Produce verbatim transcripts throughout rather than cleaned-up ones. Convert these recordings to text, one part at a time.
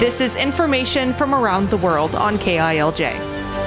This is information from around the world on K I L J.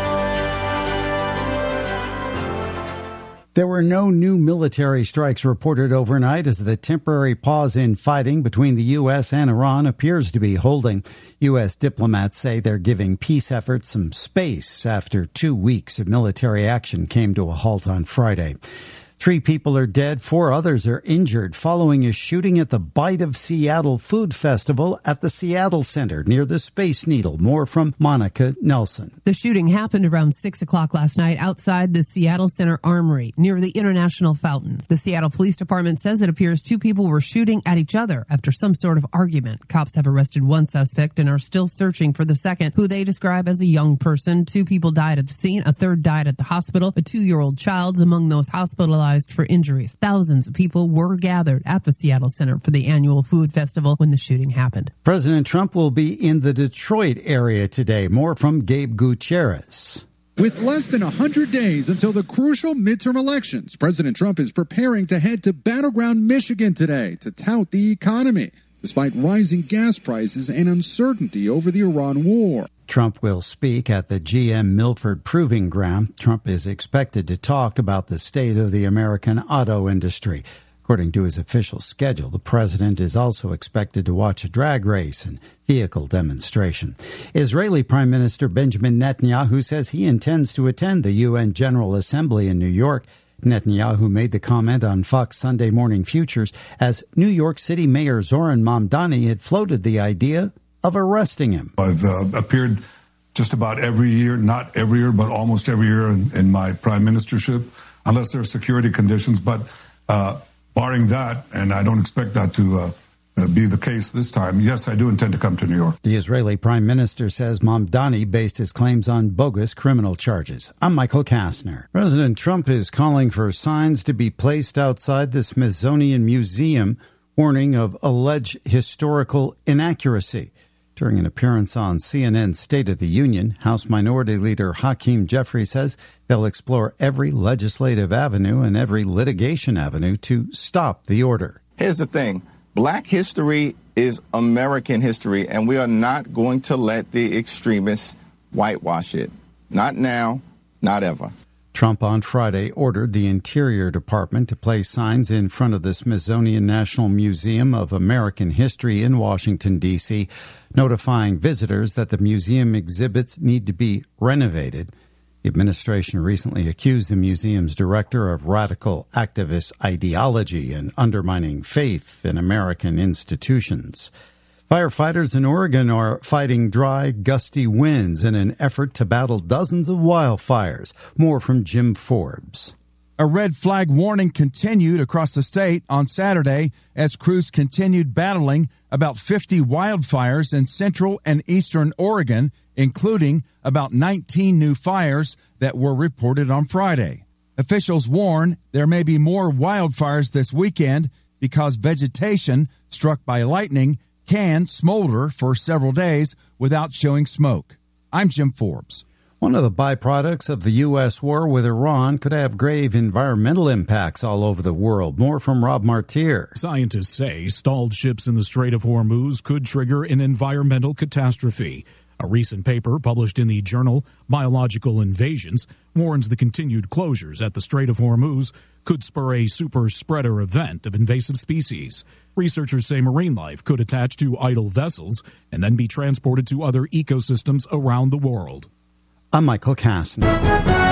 There were no new military strikes reported overnight as the temporary pause in fighting between the U S and Iran appears to be holding. U S diplomats say they're giving peace efforts some space after two weeks of military action came to a halt on Friday. Three people are dead, four others are injured following a shooting at the Bite of Seattle Food Festival at the Seattle Center near the Space Needle. More from Monica Nelson. The shooting happened around six o'clock last night outside the Seattle Center Armory near the International Fountain. The Seattle Police Department says it appears two people were shooting at each other after some sort of argument. Cops have arrested one suspect and are still searching for the second, who they describe as a young person. Two people died at the scene. A third died at the hospital. A two-year-old child's among those hospitalized for injuries. Thousands of people were gathered at the Seattle Center for the annual food festival when the shooting happened. President Trump will be in the Detroit area today. More from Gabe Gutierrez. With less than one hundred days until the crucial midterm elections, President Trump is preparing to head to battleground Michigan today to tout the economy, despite rising gas prices and uncertainty over the Iran war. Trump will speak at the G M Milford Proving Ground. Trump is expected to talk about the state of the American auto industry. According to his official schedule, the president is also expected to watch a drag race and vehicle demonstration. Israeli Prime Minister Benjamin Netanyahu says he intends to attend the U N General Assembly in New York. Netanyahu made the comment on Fox Sunday Morning Futures as New York City Mayor Zoran Mamdani had floated the idea of arresting him. I've uh, appeared just about every year, not every year, but almost every year in, in my prime ministership, unless there are security conditions. But uh, barring that, and I don't expect that to uh, be the case this time, yes, I do intend to come to New York. The Israeli prime minister says Mamdani based his claims on bogus criminal charges. I'm Michael Kastner. President Trump is calling for signs to be placed outside the Smithsonian Museum warning of alleged historical inaccuracy. During an appearance on C N N's State of the Union, House Minority Leader Hakeem Jeffries says they'll explore every legislative avenue and every litigation avenue to stop the order. Here's the thing. Black history is American history, and we are not going to let the extremists whitewash it. Not now, not ever. Trump on Friday ordered the Interior Department to place signs in front of the Smithsonian National Museum of American History in Washington, D C, notifying visitors that the museum exhibits need to be renovated. The administration recently accused the museum's director of radical activist ideology and undermining faith in American institutions. Firefighters in Oregon are fighting dry, gusty winds in an effort to battle dozens of wildfires. More from Jim Forbes. A red flag warning continued across the state on Saturday as crews continued battling about fifty wildfires in central and eastern Oregon, including about nineteen new fires that were reported on Friday. Officials warn there may be more wildfires this weekend because vegetation struck by lightning can smolder for several days without showing smoke. I'm Jim Forbes. One of the byproducts of the U S war with Iran could have grave environmental impacts all over the world. More from Rob Martier. Scientists say stalled ships in the Strait of Hormuz could trigger an environmental catastrophe. A recent paper published in the journal Biological Invasions warns the continued closures at the Strait of Hormuz could spur a super spreader event of invasive species. Researchers say marine life could attach to idle vessels and then be transported to other ecosystems around the world. I'm Michael Kastner.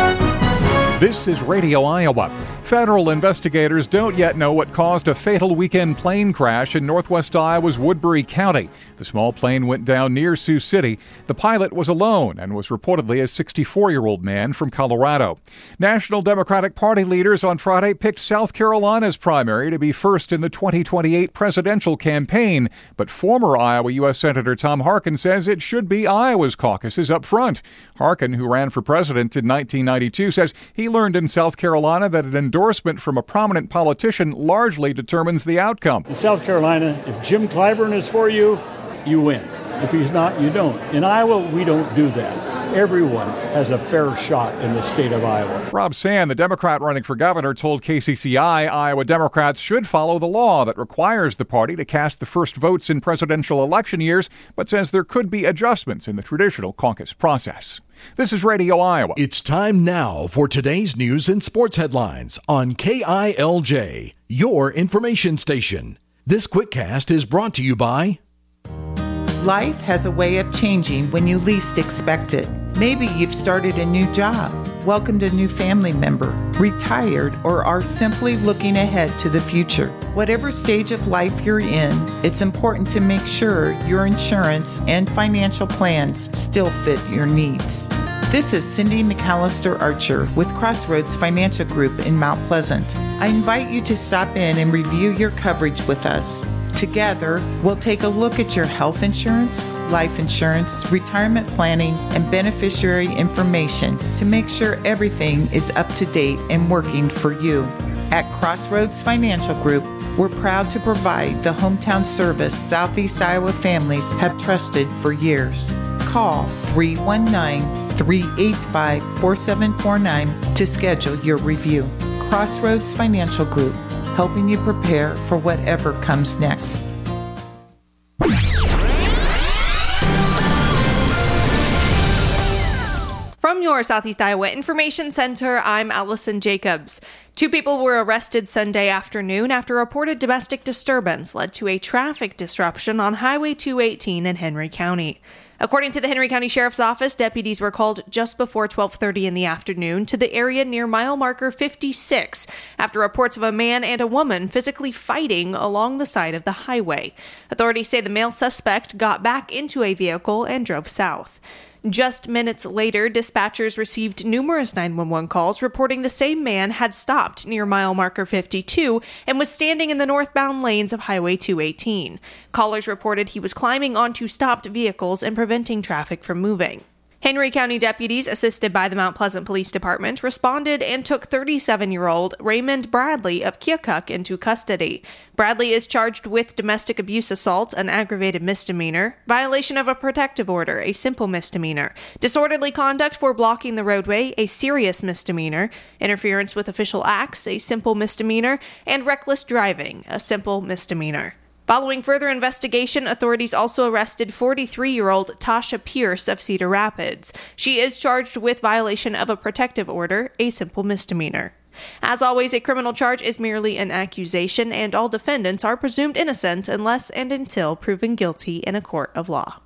This is Radio Iowa. Federal investigators don't yet know what caused a fatal weekend plane crash in northwest Iowa's Woodbury County. The small plane went down near Sioux City. The pilot was alone and was reportedly a sixty-four-year-old man from Colorado. National Democratic Party leaders on Friday picked South Carolina's primary to be first in the twenty twenty-eight presidential campaign. But former Iowa U S Senator Tom Harkin says it should be Iowa's caucuses up front. Harkin, who ran for president in nineteen ninety-two, says he learned in South Carolina that an endorsement from a prominent politician largely determines the outcome. In South Carolina, if Jim Clyburn is for you, you win. If he's not, you don't. In Iowa, we don't do that. everyone has a fair shot in the state of Iowa. Rob Sand, the Democrat running for governor, told K C C I Iowa Democrats should follow the law that requires the party to cast the first votes in presidential election years, but says there could be adjustments in the traditional caucus process. This is Radio Iowa. It's time now for today's news and sports headlines on K I L J, your information station. This QuickCast is brought to you by... Life has a way of changing when you least expect it. Maybe you've started a new job, welcomed a new family member, retired, or are simply looking ahead to the future. Whatever stage of life you're in, it's important to make sure your insurance and financial plans still fit your needs. This is Cindy McAllister Archer with Crossroads Financial Group in Mount Pleasant. I invite you to stop in and review your coverage with us. Together, we'll take a look at your health insurance, life insurance, retirement planning, and beneficiary information to make sure everything is up to date and working for you. At Crossroads Financial Group, we're proud to provide the hometown service Southeast Iowa families have trusted for years. Call three one nine, three eight five, four seven four nine to schedule your review. Crossroads Financial Group, helping you prepare for whatever comes next. From your Southeast Iowa Information Center, I'm Allison Jacobs. Two people were arrested Sunday afternoon after reported domestic disturbance led to a traffic disruption on Highway two eighteen in Henry County. According to the Henry County Sheriff's Office, deputies were called just before twelve thirty in the afternoon to the area near mile marker fifty-six after reports of a man and a woman physically fighting along the side of the highway. Authorities say the male suspect got back into a vehicle and drove south. Just minutes later, dispatchers received numerous nine one one calls reporting the same man had stopped near mile marker fifty-two and was standing in the northbound lanes of Highway two eighteen. Callers reported he was climbing onto stopped vehicles and preventing traffic from moving. Henry County deputies, assisted by the Mount Pleasant Police Department, responded and took thirty-seven-year-old Raymond Bradley of Keokuk into custody. Bradley is charged with domestic abuse assault, an aggravated misdemeanor, violation of a protective order, a simple misdemeanor, disorderly conduct for blocking the roadway, a serious misdemeanor, interference with official acts, a simple misdemeanor, and reckless driving, a simple misdemeanor. Following further investigation, authorities also arrested forty-three-year-old Tasha Pierce of Cedar Rapids. She is charged with violation of a protective order, a simple misdemeanor. As always, a criminal charge is merely an accusation, and all defendants are presumed innocent unless and until proven guilty in a court of law.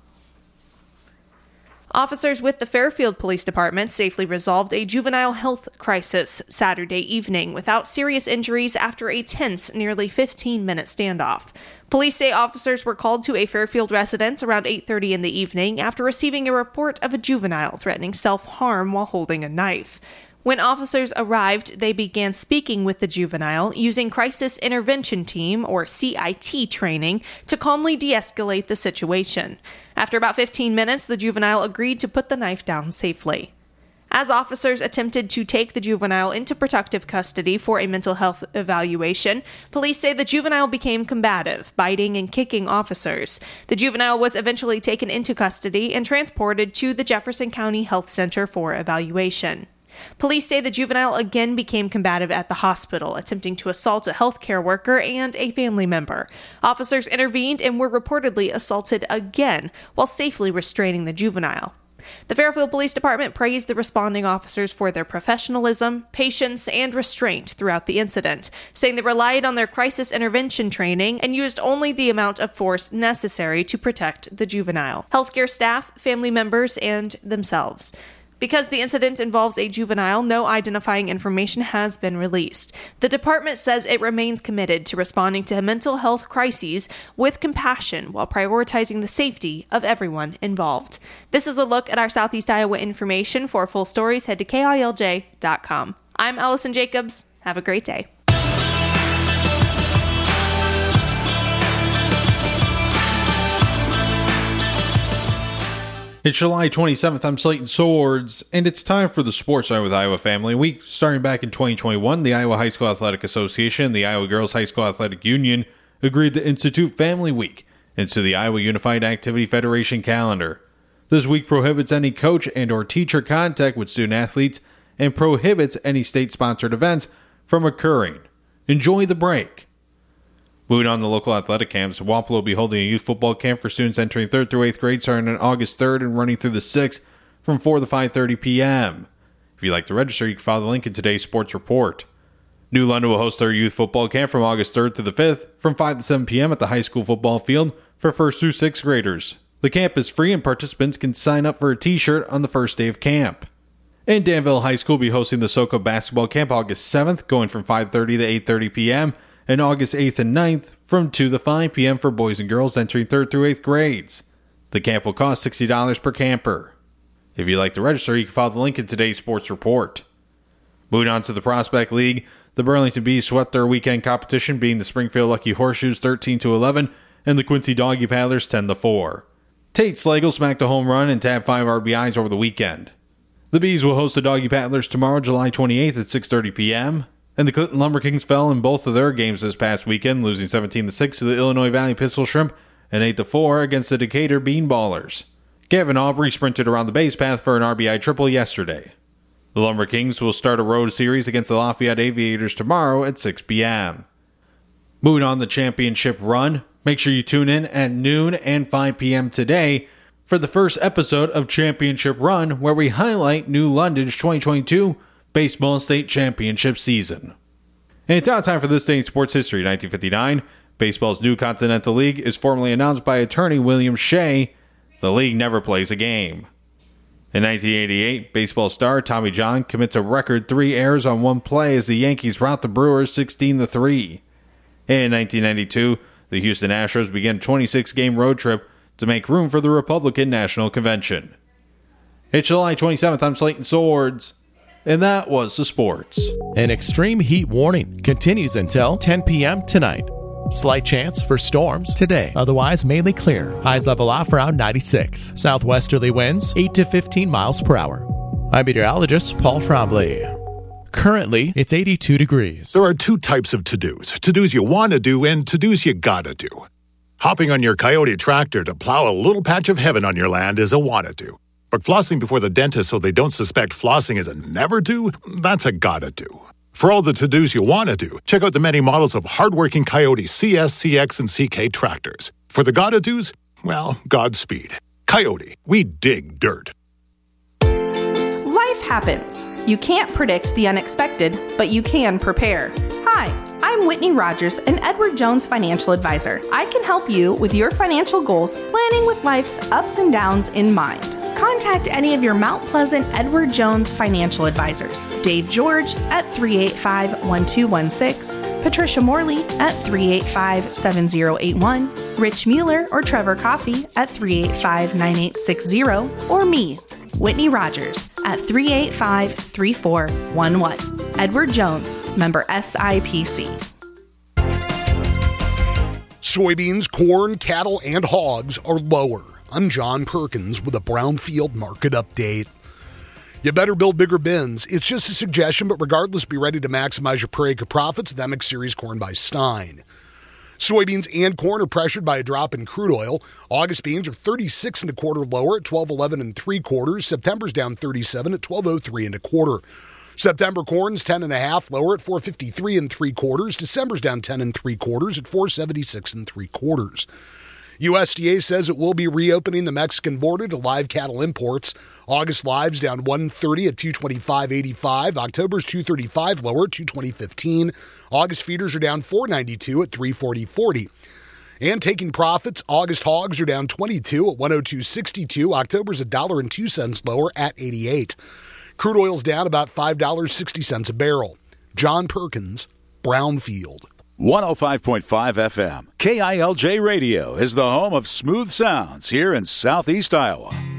Officers with the Fairfield Police Department safely resolved a juvenile health crisis Saturday evening without serious injuries after a tense, nearly fifteen-minute standoff. Police say officers were called to a Fairfield residence around eight thirty in the evening after receiving a report of a juvenile threatening self-harm while holding a knife. When officers arrived, they began speaking with the juvenile using Crisis Intervention Team, or C I T training, to calmly de-escalate the situation. After about fifteen minutes, the juvenile agreed to put the knife down safely. As officers attempted to take the juvenile into protective custody for a mental health evaluation, police say the juvenile became combative, biting and kicking officers. The juvenile was eventually taken into custody and transported to the Jefferson County Health Center for evaluation. Police say the juvenile again became combative at the hospital, attempting to assault a healthcare worker and a family member. Officers intervened and were reportedly assaulted again while safely restraining the juvenile. The Fairfield Police Department praised the responding officers for their professionalism, patience, and restraint throughout the incident, saying they relied on their crisis intervention training and used only the amount of force necessary to protect the juvenile, healthcare staff, family members, and themselves. Because the incident involves a juvenile, no identifying information has been released. The department says it remains committed to responding to mental health crises with compassion while prioritizing the safety of everyone involved. This is a look at our Southeast Iowa information. For full stories, head to K I L J dot com. I'm Allison Jacobs. Have a great day. It's July twenty-seventh, I'm Slayton Swords, and it's time for the Sports Night with Iowa Family Week. Starting back in twenty twenty-one, the Iowa High School Athletic Association and the Iowa Girls High School Athletic Union agreed to institute Family Week into the Iowa Unified Activity Federation calendar. This week prohibits any coach and or teacher contact with student athletes and prohibits any state-sponsored events from occurring. Enjoy the break. Moving on to local athletic camps, Wampler will be holding a youth football camp for students entering third through eighth grade starting on August third and running through the sixth from four to five thirty p.m. If you'd like to register, you can follow the link in today's sports report. New London will host their youth football camp from August third through the fifth from five to seven p.m. at the high school football field for first through sixth graders. The camp is free and participants can sign up for a t-shirt on the first day of camp. And Danville High School will be hosting the SoCo basketball camp August seventh, going from five thirty to eight thirty p.m., and August eighth and ninth from two to five p.m. for boys and girls entering third through eighth grades. The camp will cost sixty dollars per camper. If you'd like to register, you can follow the link in today's sports report. Moving on to the Prospect League, the Burlington Bees swept their weekend competition, beating the Springfield Lucky Horseshoes thirteen to eleven and the Quincy Doggy Paddlers ten to four. Tate Slagle smacked a home run and tabbed five R B Is over the weekend. The Bees will host the Doggy Paddlers tomorrow, July twenty-eighth at six thirty p.m., and the Clinton Lumber Kings fell in both of their games this past weekend, losing seventeen to six to the Illinois Valley Pistol Shrimp and eight to four against the Decatur Beanballers. Gavin Aubrey sprinted around the base path for an R B I triple yesterday. The Lumber Kings will start a road series against the Lafayette Aviators tomorrow at six p.m. Moving on the championship run, make sure you tune in at noon and five p.m. today for the first episode of Championship Run, where we highlight New London's twenty twenty-two Baseball State Championship season. And it's now time for this day in sports history. nineteen fifty-nine, baseball's new Continental League is formally announced by attorney William Shea. The league never plays a game. In nineteen eighty-eight, baseball star Tommy John commits a record three errors on one play as the Yankees rout the Brewers sixteen to three. In nineteen ninety-two, the Houston Astros began a twenty-six game road trip to make room for the Republican National Convention. It's July twenty-seventh, I'm Slayton Swords, and that was the sports. An extreme heat warning continues until ten p.m. tonight. Slight chance for storms today, otherwise mainly clear. Highs level off around ninety-six. Southwesterly winds eight to fifteen miles per hour. I'm meteorologist Paul Trombley. Currently, it's eighty-two degrees. There are two types of to-dos. To-dos you want to do and to-dos you gotta do. Hopping on your Coyote tractor to plow a little patch of heaven on your land is a wanna do. But flossing before the dentist so they don't suspect flossing is a never do, that's a gotta do. For all the to-dos you want to do, check out the many models of hardworking Coyote C S, C X, and C K tractors. For the gotta do's, well, Godspeed. Coyote, we dig dirt. Life happens. You can't predict the unexpected, but you can prepare. Hi, I'm Whitney Rogers, an Edward Jones financial advisor. I can help you with your financial goals, planning with life's ups and downs in mind. Contact any of your Mount Pleasant Edward Jones financial advisors. Dave George at three eight five, one two one six, Patricia Morley at three eight five, seven zero eight one, Rich Mueller or Trevor Coffey at three eight five, nine eight six zero, or me, Whitney Rogers, at three eight five, three four one one. Edward Jones, member S I P C. Soybeans, corn, cattle, and hogs are lower. I'm John Perkins with a Brownfield Market Update. You better build bigger bins. It's just a suggestion, but regardless, be ready to maximize your per acre profits with M X Series Corn by Stein. Soybeans and corn are pressured by a drop in crude oil. August beans are thirty-six and a quarter lower at twelve eleven and three quarters. September's down thirty-seven at twelve oh three and a quarter. September corn's ten and a half lower at four fifty-three and three quarters. December's down ten and three quarters at four seventy-six and three quarters. U S D A says it will be reopening the Mexican border to live cattle imports. August lives down one thirty at two twenty-five eighty-five. October's two thirty-five lower at two twenty fifteen. August feeders are down four ninety-two at three forty forty. And taking profits, August hogs are down twenty-two at one oh two sixty-two. October's a dollar and two cents lower at eighty-eight. Crude oil's down about five dollars and sixty cents a barrel. John Perkins, Brownfield. one oh five point five F M. K I L J Radio is the home of smooth sounds here in Southeast Iowa.